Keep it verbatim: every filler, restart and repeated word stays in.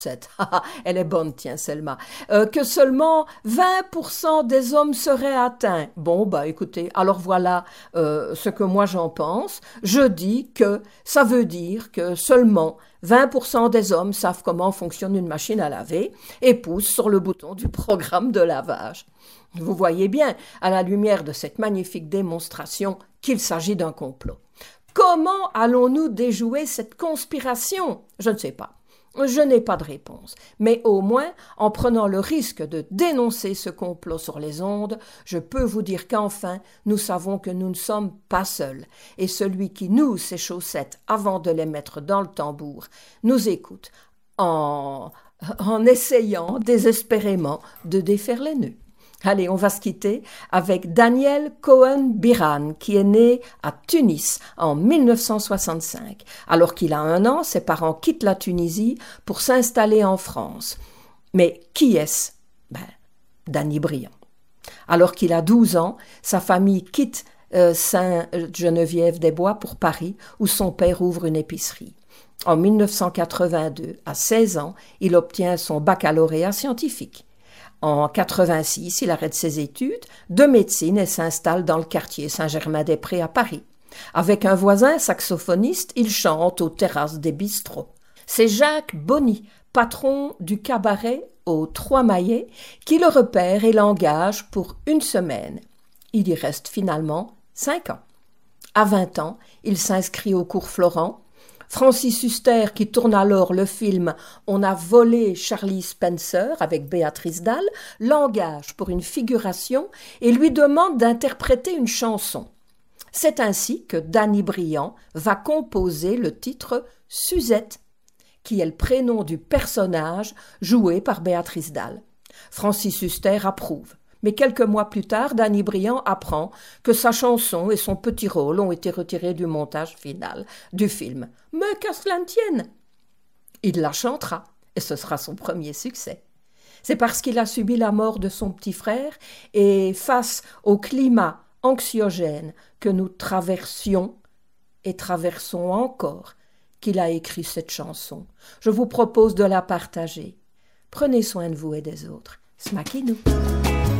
Elle est bonne, tiens, Selma. Euh, que seulement vingt pour cent des hommes seraient atteints. Bon, bah écoutez, alors voilà euh, ce que moi j'en pense. Je dis que ça veut dire que seulement vingt pour cent des hommes savent comment fonctionne une machine à laver et poussent sur le bouton du programme de lavage. Vous voyez bien, à la lumière de cette magnifique démonstration, qu'il s'agit d'un complot. Comment allons-nous déjouer cette conspiration ? Je ne sais pas. Je n'ai pas de réponse, mais au moins, en prenant le risque de dénoncer ce complot sur les ondes, je peux vous dire qu'enfin, nous savons que nous ne sommes pas seuls, et celui qui noue ses chaussettes avant de les mettre dans le tambour nous écoute en, en essayant désespérément de défaire les nœuds. Allez, on va se quitter avec Daniel Cohen-Biran, qui est né à Tunis en mille neuf cent soixante-cinq. Alors qu'il a un an, ses parents quittent la Tunisie pour s'installer en France. Mais qui est-ce ? Ben, Danny Briand. Alors qu'il a douze ans, sa famille quitte euh, Sainte-Geneviève-des-Bois pour Paris, où son père ouvre une épicerie. En mille neuf cent quatre-vingt-deux, à seize ans, il obtient son baccalauréat scientifique. En quatre-vingt-six, il arrête ses études de médecine et s'installe dans le quartier Saint-Germain-des-Prés à Paris. Avec un voisin saxophoniste, il chante aux terrasses des bistrots. C'est Jacques Bonny, patron du cabaret aux Trois Maillets, qui le repère et l'engage pour une semaine. Il y reste finalement cinq ans. À vingt ans, il s'inscrit au cours Florent. Francis Huster, qui tourne alors le film « On a volé Charlie Spencer » avec Béatrice Dalle, l'engage pour une figuration et lui demande d'interpréter une chanson. C'est ainsi que Danny Briand va composer le titre « Suzette », qui est le prénom du personnage joué par Béatrice Dalle. Francis Huster approuve. Mais quelques mois plus tard, Danny Briand apprend que sa chanson et son petit rôle ont été retirés du montage final du film. Mais qu'à cela ne tienne, il la chantera et ce sera son premier succès. C'est parce qu'il a subi la mort de son petit frère et face au climat anxiogène que nous traversions et traversons encore qu'il a écrit cette chanson. Je vous propose de la partager. Prenez soin de vous et des autres. Smakinou.